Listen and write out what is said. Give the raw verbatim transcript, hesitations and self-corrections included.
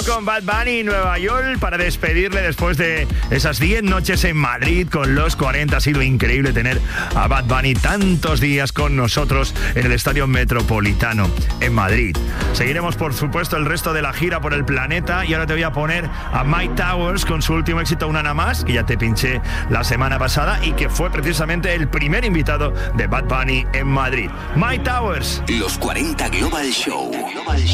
Con Bad Bunny en Nueva York para despedirle después de esas diez noches en Madrid con los cuarenta. Ha sido increíble tener a Bad Bunny tantos días con nosotros en el Estadio Metropolitano en Madrid. Seguiremos, por supuesto, el resto de la gira por el planeta y ahora te voy a poner a Myke Towers con su último éxito, Una Nada Más, que ya te pinché la semana pasada y que fue precisamente el primer invitado de Bad Bunny en Madrid. Myke Towers. Los cuarenta Global Show.